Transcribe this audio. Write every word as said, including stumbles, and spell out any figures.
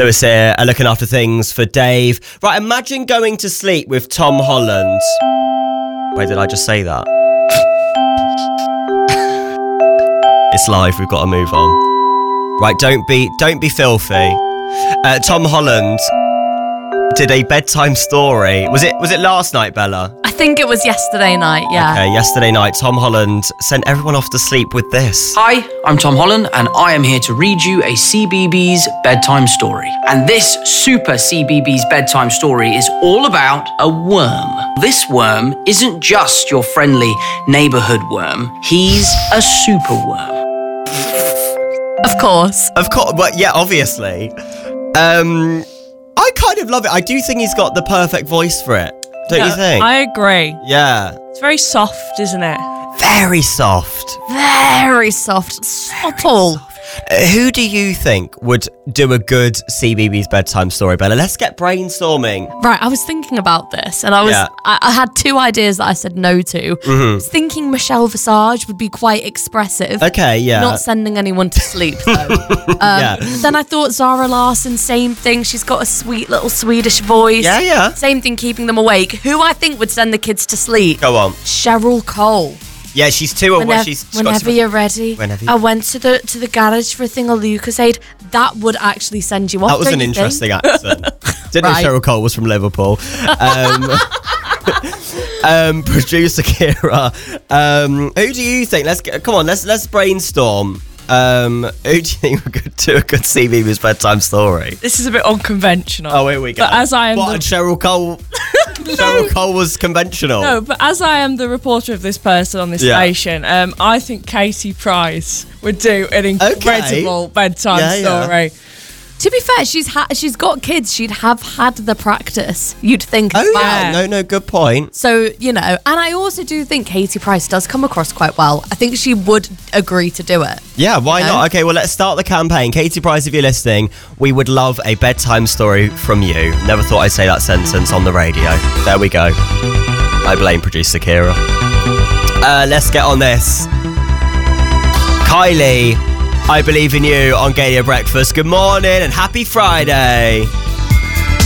Lewis here, uh, looking after things for Dave. Right, imagine going to sleep with Tom Holland. Wait, did I just say that? It's live, we've got to move on. Right, don't be don't be filthy. Uh, Tom Holland did a bedtime story. Was it was it last night, Bella? I think it was yesterday night, yeah. Okay, yesterday night, Tom Holland sent everyone off to sleep with this. Hi, I'm Tom Holland, and I am here to read you a C B B S bedtime story. And this super C B B S bedtime story is all about a worm. This worm isn't just your friendly neighborhood worm. He's a super worm. Of course. Of course, well, yeah, obviously. Um, I kind of love it. I do think he's got the perfect voice for it. Don't Yeah, you think? I agree. Yeah. It's very soft, isn't it? Very soft. Very soft. Supple. Uh, who do you think would do a good C B B S bedtime story, Bella? Let's get brainstorming. Right, I was thinking about this, and I was Yeah. I, I had two ideas that I said no to. Mm-hmm. I was thinking Michelle Visage would be quite expressive. Okay, yeah. Not sending anyone to sleep, though. um, Yeah. Then I thought Zara Larsson, same thing. She's got a sweet little Swedish voice. Yeah, yeah. Same thing, keeping them awake. Who I think would send the kids to sleep? Go on. Cheryl Cole. Yeah, she's too aware. Whenever, She's, she's whenever got some- you're ready. Whenever you- I went to the to the garage for a thing of Lucasade. That would actually send you off. That was don't an you interesting think? accent. Didn't Right. know Cheryl Cole was from Liverpool. Um, um, producer Kira, um, who do you think? Let's get, come on. Let's let's brainstorm. Um, who do you think would could do a good C B B S bedtime story? This is a bit unconventional. Oh, here we go. But as I am what? the, and Cheryl Cole. Cheryl Cole was conventional. no, but as I am the reporter of this person on this Yeah. station, um, I think Katie Price would do an incredible bedtime Yeah, yeah. story. To be fair, she's ha- she's got kids. She'd have had the practice. You'd think. Oh as well. yeah. No, no. Good point. So you know, and I also do think Katie Price does come across quite well. I think she would agree to do it. Yeah, why You know? not? Okay, well, let's start the campaign. Katie Price, if you're listening, we would love a bedtime story from you. Never thought I'd say that sentence on the radio. There we go. I blame producer Kira. Uh, let's get on this. Kylie, I believe in you on Galia Breakfast. Good morning and happy Friday.